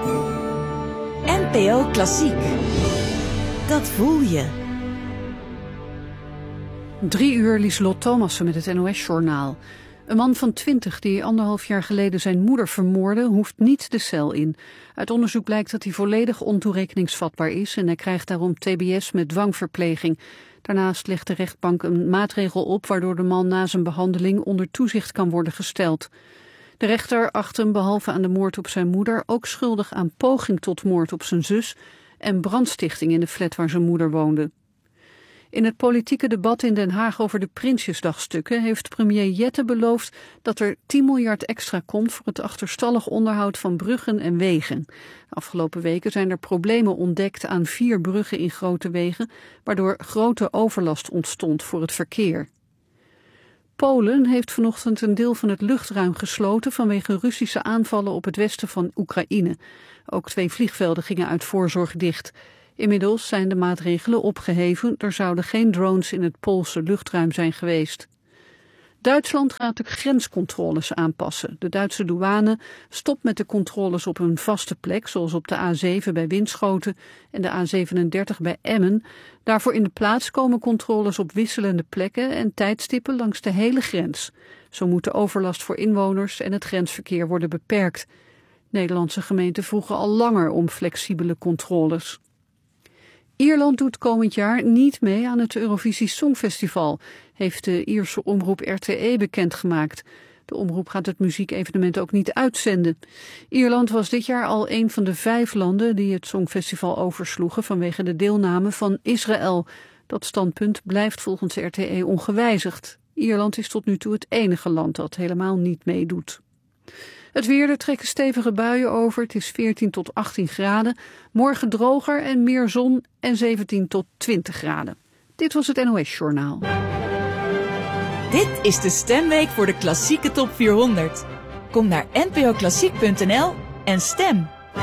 NPO Klassiek. Dat voel je. 3 uur Lieselot Thomassen met het NOS-journaal. Een man van 20 die 1,5 jaar geleden zijn moeder vermoordde, hoeft niet de cel in. Uit onderzoek blijkt dat hij volledig ontoerekeningsvatbaar is en hij krijgt daarom TBS met dwangverpleging. Daarnaast legt de rechtbank een maatregel op waardoor de man na zijn behandeling onder toezicht kan worden gesteld. De rechter acht hem behalve aan de moord op zijn moeder ook schuldig aan poging tot moord op zijn zus en brandstichting in de flat waar zijn moeder woonde. In het politieke debat in Den Haag over de Prinsjesdagstukken heeft premier Jette beloofd dat er 10 miljard extra komt voor het achterstallig onderhoud van bruggen en wegen. De afgelopen weken zijn er problemen ontdekt aan 4 bruggen in grote wegen, waardoor grote overlast ontstond voor het verkeer. Polen heeft vanochtend een deel van het luchtruim gesloten vanwege Russische aanvallen op het westen van Oekraïne. Ook 2 vliegvelden gingen uit voorzorg dicht. Inmiddels zijn de maatregelen opgeheven. Er zouden geen drones in het Poolse luchtruim zijn geweest. Duitsland gaat de grenscontroles aanpassen. De Duitse douane stopt met de controles op een vaste plek, zoals op de A7 bij Winschoten en de A37 bij Emmen. Daarvoor in de plaats komen controles op wisselende plekken en tijdstippen langs de hele grens. Zo moet de overlast voor inwoners en het grensverkeer worden beperkt. Nederlandse gemeenten vroegen al langer om flexibele controles. Ierland doet komend jaar niet mee aan het Eurovisie Songfestival, heeft de Ierse omroep RTE bekendgemaakt. De omroep gaat het muziekevenement ook niet uitzenden. Ierland was dit jaar al een van de 5 landen die het Songfestival oversloegen vanwege de deelname van Israël. Dat standpunt blijft volgens RTE ongewijzigd. Ierland is tot nu toe het enige land dat helemaal niet meedoet. Het weer, er trekken stevige buien over. Het is 14 tot 18 graden. Morgen droger en meer zon en 17 tot 20 graden. Dit was het NOS-journaal. Dit is de stemweek voor de klassieke top 400. Kom naar npoklassiek.nl en stem.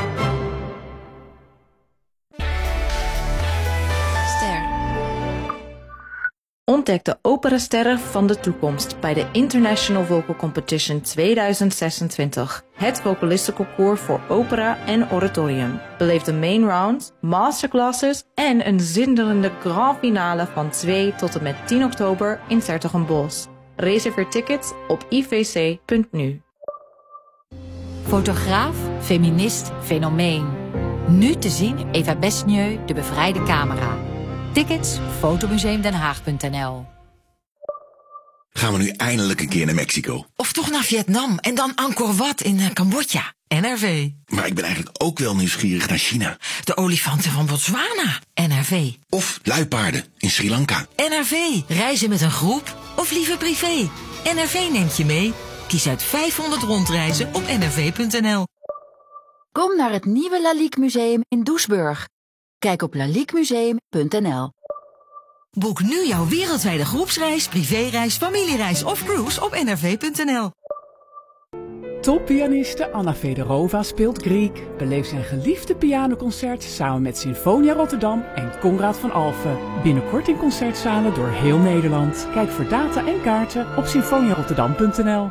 Ontdek de operasterren van de toekomst bij de International Vocal Competition 2026. Het vocalistenconcours voor opera en oratorium. Beleef de main round, masterclasses en een zinderende grand finale van 2 tot en met 10 oktober in 's-Hertogenbosch. Reserveer tickets op ivc.nu. Fotograaf, feminist, fenomeen. Nu te zien Eva Besnieu, de bevrijde camera. Tickets fotomuseumdenhaag.nl. Gaan we nu eindelijk een keer naar Mexico? Of toch naar Vietnam en dan Angkor Wat in Cambodja. NRV. Maar ik ben eigenlijk ook wel nieuwsgierig naar China. De olifanten van Botswana. NRV. Of luipaarden in Sri Lanka. NRV. Reizen met een groep of liever privé. NRV neemt je mee. Kies uit 500 rondreizen op nrv.nl. Kom naar het nieuwe Lalique Museum in Doesburg. Kijk op laliquemuseum.nl. Boek nu jouw wereldwijde groepsreis, privéreis, familiereis of cruise op nrv.nl. Toppianiste Anna Fedorova speelt Griek. Beleef zijn geliefde pianoconcert samen met Sinfonia Rotterdam en Conrad van Alphen. Binnenkort in concertzalen door heel Nederland. Kijk voor data en kaarten op sinfoniarotterdam.nl.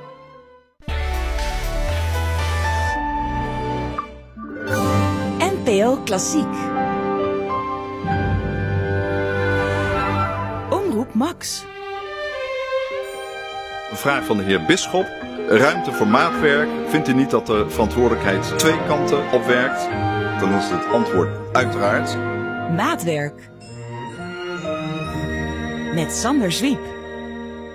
NPO Klassiek. Omroep Max. Een vraag van de heer Bisschop. Ruimte voor maatwerk. Vindt u niet dat de verantwoordelijkheid 2 kanten opwerkt? Dan is het antwoord uiteraard. Maatwerk. Met Sander Zwiep.